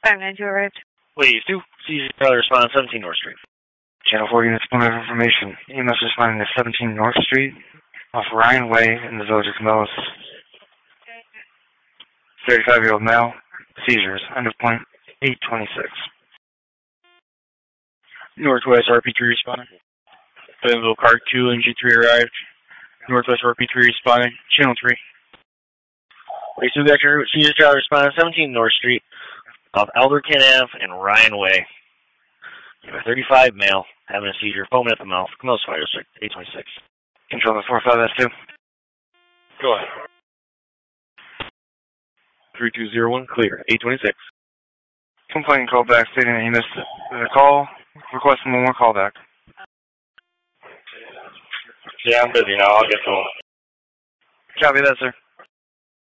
592 arrived. Please do. Seizure trailer respond 17 North Street. Channel 4 units, point of information. EMS responding to 17 North Street off Ryan Way in the village of Camillus. 35-year-old male. Seizures. End of point 826. Northwest RP3 responding. Bentonville Car 2 and G3 arrived. Northwest RP3 responding. Channel 3. Please do get your seizure trailer respond 17 North Street off Alderkin Ave and Ryan Way. You have a 35 male having a seizure, foaming at the mouth. Camillus Fire District 826. Control the 45S2. Go ahead. 3201, clear. 826. Complaint call back stating that you missed the call. Requesting one more call back. Yeah, I'm busy now. I'll get to him. Copy that, sir.